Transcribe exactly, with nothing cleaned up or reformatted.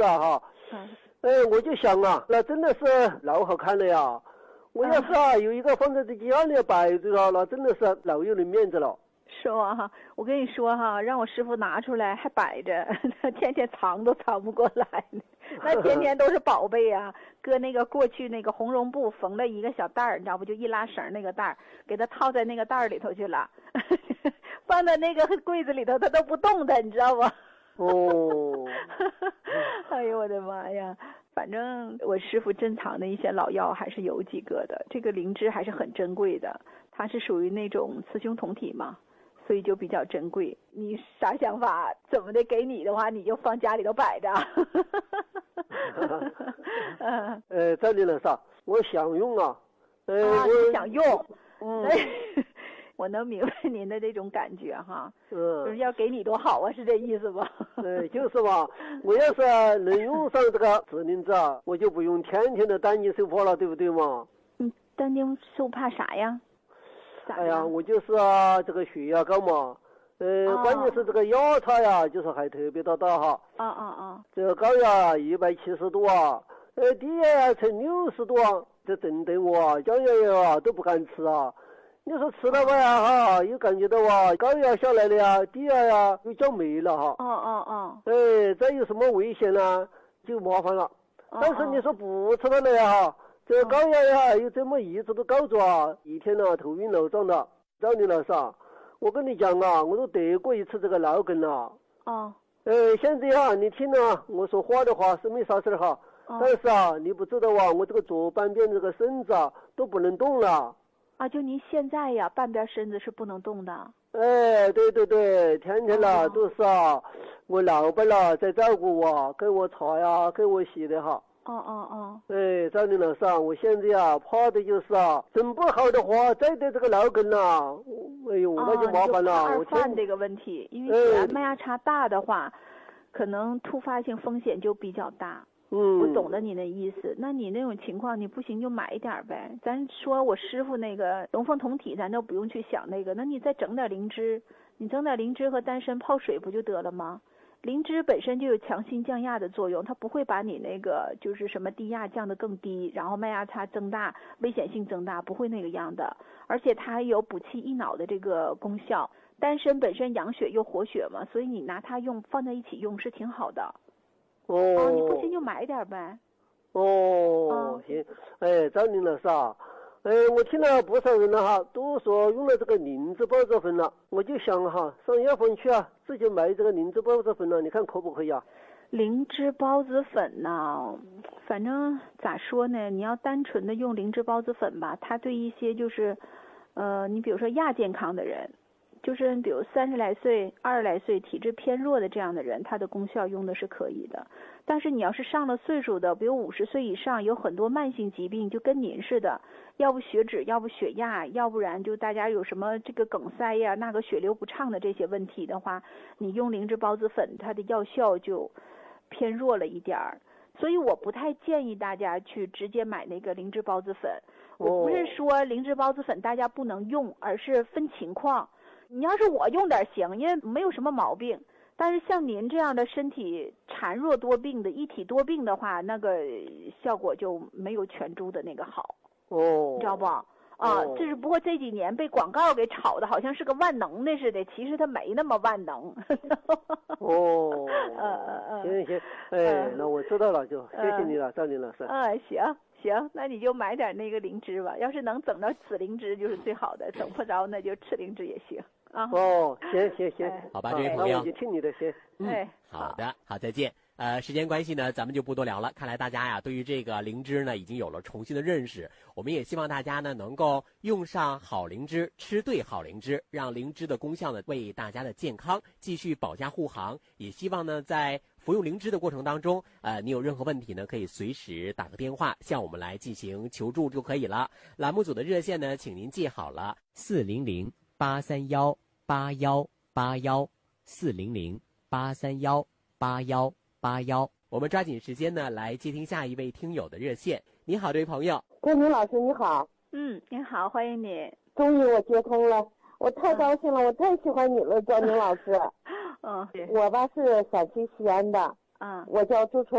子啊哈，嗯，哎，我就想啊，那真的是老好看了呀。我要是啊有一个放在这家里摆着了，那真的是老有人面子了。 是吧？我跟你说哈，让我师傅拿出来还摆着，他天天藏都藏不过来呢。那天天都是宝贝啊，搁那个过去那个红绒布缝了一个小袋儿，你知道不？就易拉绳那个袋儿，给他套在那个袋儿里头去了，放在那个柜子里头，他都不动的，你知道吗？ 哦， 哎呦我的妈呀！反正我师傅珍藏的一些老药还是有几个的，这个灵芝还是很珍贵的，它是属于那种雌雄同体嘛。所以就比较珍贵。你啥想法？怎么的？给你的话，你就放家里头摆着。 呃，赵丽老师，我想用啊。呃， 啊， 我你想用？ 嗯， 我能明白您的这种感觉哈。 嗯， 就是要给你多好啊，是这意思吧？ 对，就是吧。我要是能用上这个紫灵芝啊，我就不用天天的担惊受怕了，对不对嘛？ 嗯，担惊受怕啥呀？ 哎呀，我就是啊，这个血压高嘛，呃，哦、关键是这个压差呀，就是还特别的大哈。 啊啊啊！ 这个高压一百七十度啊，呃，低压才六十度啊，这震得我啊，降压药啊都不敢吃啊。你说吃了吧呀哈，又感觉到啊，高压下来了呀，低压呀又降没了哈。 哦哦哦。 哎，再有什么危险呢，就麻烦了。哦、但是你说不吃它了呀哈。这个高压呀，又这么一直都高着啊，一天呢、啊、头晕脑胀的。赵丽老师啊，我跟你讲啊，我都得过一次这个脑梗了。 哦。 呃，现在啊，你听了我说话的话是没啥事哈，哦、但是啊，你不知道啊，我这个左半边这个身子啊都不能动了。 啊，就您现在呀，半边身子是不能动的。 哎，对对对，天天啦、哦、都是啊，我老伴啦在照顾我，给我擦呀，给我洗的哈。 哦哦哦， 哎，赵丽老师啊，我现在啊，怕的就是啊，整不好的话，再得这个脑梗呐，哎呦， 哦、 那就麻烦了。 我犯这个问题，因为血压脉压差大的话，哎、可能突发性风险就比较大。 嗯， 我懂得你的意思。那你那种情况，你不行就买一点呗。咱说我师傅那个龙凤同体，咱都不用去想那个。那你再整点灵芝，你整点灵芝和丹参泡水不就得了吗？灵芝本身就有强心降压的作用，它不会把你那个就是什么低压降得更低，然后脉压差增大，危险性增大，不会那个样的。而且它还有补气益脑的这个功效。丹参本身养血又活血嘛，所以你拿它用放在一起用是挺好的。 哦， 啊、你不行就买点呗。 哦，啊、行，哎，赵丽老师啊。哎，我听了不少人了哈，都说用了这个灵芝孢子粉了，我就想哈，上药房去啊，直接买这个灵芝孢子粉了，你看可不可以啊？ 灵芝孢子粉呢，反正咋说呢，你要单纯的用灵芝孢子粉吧，它对一些就是，呃，你比如说亚健康的人，就是比如三十来岁、二十来岁体质偏弱的这样的人，它的功效用的是可以的。但是你要是上了岁数的，比如五十岁以上，有很多慢性疾病，就跟您似的，要不血脂，要不血压，要不然就大家有什么这个梗塞呀、那个血流不畅的这些问题的话，你用灵芝孢子粉，它的药效就偏弱了一点儿。所以我不太建议大家去直接买那个灵芝孢子粉。我不是说灵芝孢子粉大家不能用，而是分情况。你要是我用点行，因为没有什么毛病。但是像您这样的身体孱弱多病的一体多病的话，那个效果就没有全株的那个好。 哦， 你知道不？啊， 哦、 这是不过这几年被广告给炒的，好像是个万能的似的，其实它没那么万能。 哦， 呃呃行行，哎，呃、那我知道了，就谢谢你了，赵林老师。 啊、呃，行行，那你就买点那个灵芝吧，要是能整到紫灵芝就是最好的，整不着那就赤灵芝也行。啊， 哦，行行行，哎、 好吧，这位朋友， 我就听你的，行。 嗯， 哎， 好的，好，再见。呃，时间关系呢，咱们就不多聊了。看来大家呀，对于这个灵芝呢，已经有了重新的认识。我们也希望大家呢，能够用上好灵芝，吃对好灵芝，让灵芝的功效呢，为大家的健康继续保驾护航。也希望呢，在服用灵芝的过程当中，呃，你有任何问题呢，可以随时打个电话向我们来进行求助就可以了。栏目组的热线呢，请您记好了：四零零八三幺八幺八幺，四零零八三幺八幺八幺。我们抓紧时间呢，来接听下一位听友的热线。你好，这位朋友。 郭明老师，你好。 嗯，你好，欢迎你。 终于我接通了，我太高兴了，嗯、我太喜欢你了，赵明老师。 嗯， 我吧是陕西西安的。 嗯， 我叫朱春。